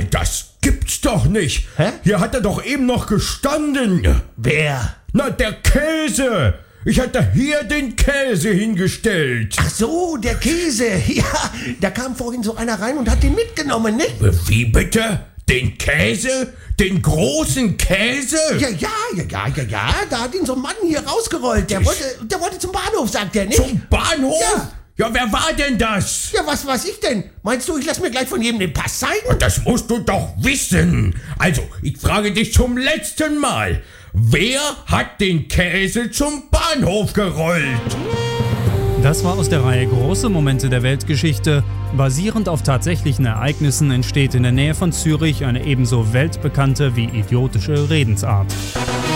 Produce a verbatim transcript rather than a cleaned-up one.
Nein, das gibt's doch nicht. Hä? Hier hat er doch eben noch gestanden. Wer? Na, der Käse. Ich hatte hier den Käse hingestellt. Ach so, der Käse. Ja, da kam vorhin so einer rein und hat den mitgenommen, ne? Wie bitte? Den Käse? Den großen Käse? Ja, ja, ja, ja, ja, ja. Da hat ihn so ein Mann hier rausgerollt. Der wollte, der wollte zum Bahnhof, sagt er, nicht? Zum Bahnhof? Ja. Ja, wer war denn das? Ja, was weiß ich denn? Meinst du, ich lass mir gleich von jedem den Pass zeigen? Das musst du doch wissen. Also, ich frage dich zum letzten Mal. Wer hat den Käse zum Bahnhof gerollt? Das war aus der Reihe Große Momente der Weltgeschichte. Basierend auf tatsächlichen Ereignissen entsteht in der Nähe von Zürich eine ebenso weltbekannte wie idiotische Redensart.